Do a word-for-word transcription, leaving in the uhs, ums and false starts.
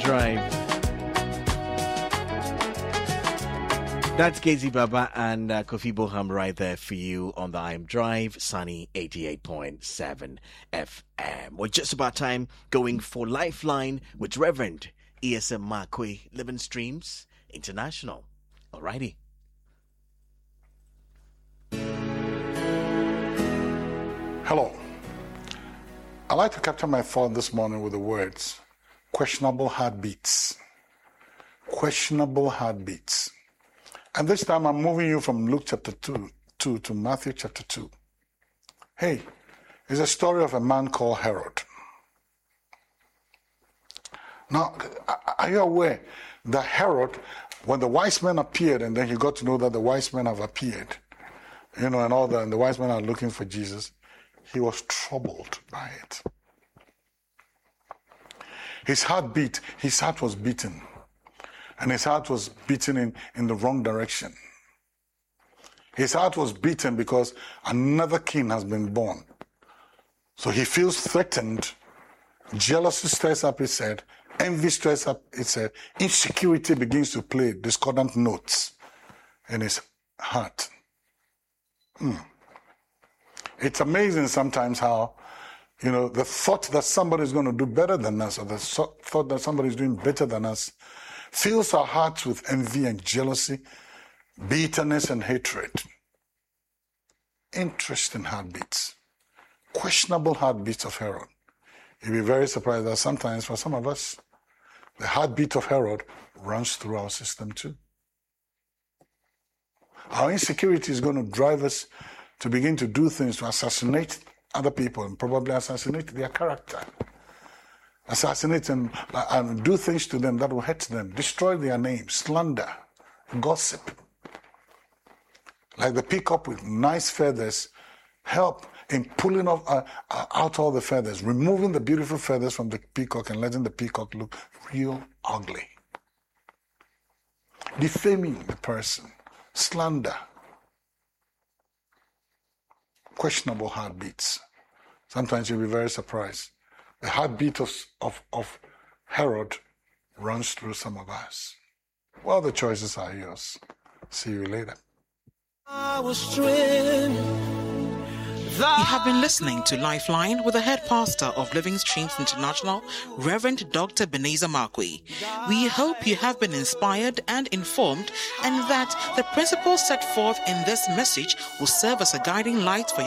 Drive. That's Casey Baba and uh, Kofi Boham right there for you on the I Am Drive, Sunny eighty-eight point seven F M. Well, just about time going for Lifeline with Reverend E S M Makwe, Living Streams International. Alrighty. Hello. I'd like to capture my thought this morning with the words, questionable heartbeats. Questionable heartbeats. And this time I'm moving you from Luke chapter two, two to Matthew chapter two. Hey, it's a story of a man called Herod. Now, are you aware that Herod, when the wise men appeared, and then he got to know that the wise men have appeared, you know, and all that, and the wise men are looking for Jesus, he was troubled by it. His heart beat, his heart was beaten. And his heart was beaten in, in the wrong direction. His heart was beaten because another king has been born. So he feels threatened. Jealousy stirs up his head. Envy stirs up his head. Insecurity begins to play discordant notes in his heart. Hmm. It's amazing sometimes how, you know, the thought that somebody is going to do better than us, or the so- thought that somebody is doing better than us, fills our hearts with envy and jealousy, bitterness and hatred. Interesting heartbeats. Questionable heartbeats of Herod. You'll be very surprised that sometimes for some of us, the heartbeat of Herod runs through our system too. Our insecurity is going to drive us to begin to do things to assassinate other people and probably assassinate their character. Assassinate them and do things to them that will hurt them, destroy their name, slander, gossip. Like the peacock with nice feathers, help in pulling off, uh, uh, out all the feathers, removing the beautiful feathers from the peacock and letting the peacock look real ugly. Defaming the person, slander. Questionable heartbeats. Sometimes you'll be very surprised. The heartbeat of, of, of Herod runs through some of us. Well, the choices are yours. See you later. I was dreaming. You have been listening to Lifeline with the head pastor of Living Streams International, Reverend Doctor Ebenezer Makwe. We hope you have been inspired and informed, and that the principles set forth in this message will serve as a guiding light for your